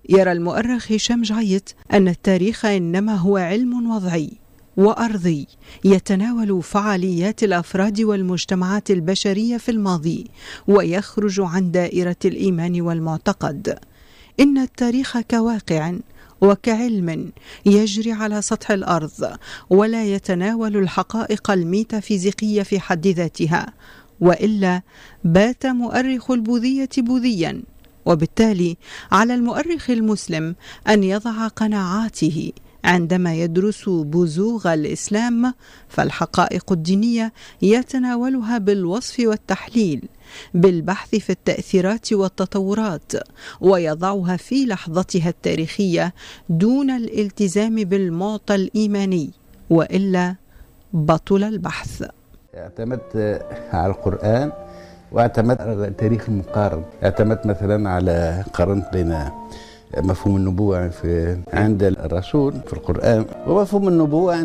يرى المؤرخ هشام جعيط أن التاريخ إنما هو علم وضعي وأرضي يتناول فعاليات الأفراد والمجتمعات البشرية في الماضي ويخرج عن دائرة الإيمان والمعتقد. إن التاريخ كواقع وكعلم يجري على سطح الأرض ولا يتناول الحقائق الميتافيزيقية في حد ذاتها، وإلا بات مؤرخ البوذية بوذيا. وبالتالي على المؤرخ المسلم أن يضع قناعاته عندما يدرس بزوغ الإسلام، فالحقائق الدينية يتناولها بالوصف والتحليل، بالبحث في التأثيرات والتطورات، ويضعها في لحظتها التاريخية دون الالتزام بالمعطى الإيماني، وإلا بطل البحث. اعتمدت على القرآن واعتمدت على التاريخ المقارن. اعتمدت مثلا على قارنت بين مفهوم النبوة عند الرسول في القرآن ومفهوم النبوة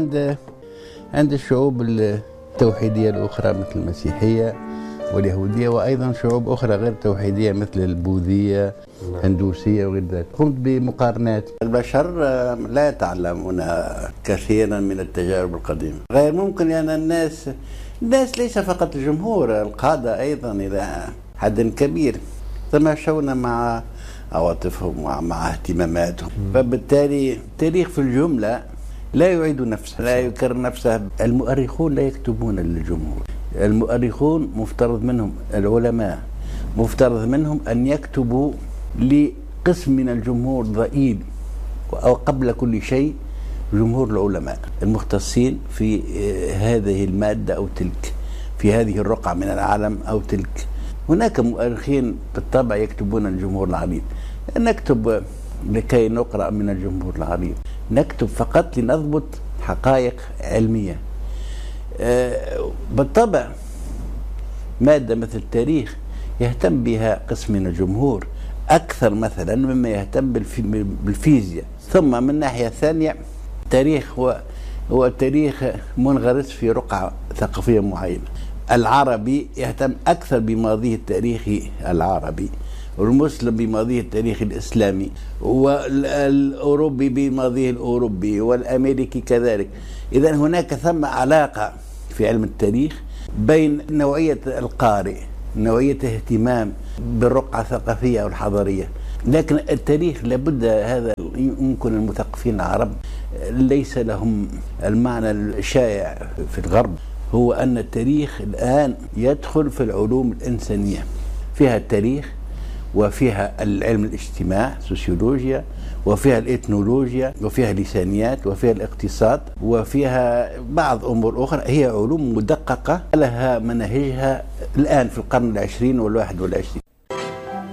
عند الشعوب التوحيدية الأخرى مثل المسيحية واليهودية، وأيضا شعوب أخرى غير توحيدية مثل البوذية الهندوسية وغير ذلك. قمت بمقارنات. البشر لا يتعلمون كثيرا من التجارب القديمة، غير ممكن لأن الناس ليس فقط الجمهور، القادة أيضا إلى حد كبير تماشون مع عواطفهم ومع اهتماماتهم، فبالتالي التاريخ في الجملة لا يعيد نفسه، لا يكرر نفسه. المؤرخون لا يكتبون للجمهور، المؤرخون مفترض منهم، العلماء مفترض منهم أن يكتبوا لقسم من الجمهور ضئيل، أو قبل كل شيء جمهور العلماء المختصين في هذه المادة أو تلك، في هذه الرقعة من العالم أو تلك. هناك مؤرخين بالطبع يكتبون الجمهور العريض، نكتب لكي نقرأ من الجمهور العريض، نكتب فقط لنضبط حقائق علمية. بالطبع مادة مثل التاريخ يهتم بها قسم من الجمهور أكثر مثلا مما يهتم بالفيزياء. ثم من ناحية ثانية التاريخ هو تاريخ منغرس في رقعة ثقافية معينة. العربي يهتم أكثر بماضيه التاريخي العربي، والمسلم بماضيه التاريخي الإسلامي، والأوروبي بماضيه الأوروبي، والأمريكي كذلك. إذن هناك ثم علاقة في علم التاريخ بين نوعية القارئ، نوعية اهتمام بالرقعة الثقافية والحضارية. لكن التاريخ لابد، هذا يمكن المثقفين العرب ليس لهم المعنى الشائع في الغرب، هو أن التاريخ الآن يدخل في العلوم الإنسانية، فيها التاريخ وفيها العلم الاجتماع سوسيولوجيا، وفيها الإثنولوجيا، وفيها اللسانيات، وفيها الاقتصاد، وفيها بعض أمور أخرى. هي علوم مدققة لها مناهجها الآن في القرن العشرين والواحد والعشرين.